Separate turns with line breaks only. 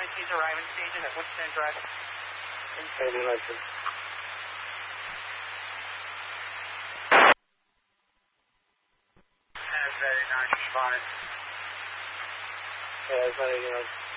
He's arriving station at Woodstand Drive.
Maybe like this.
That's very nice, responded.
Yeah, it's not even like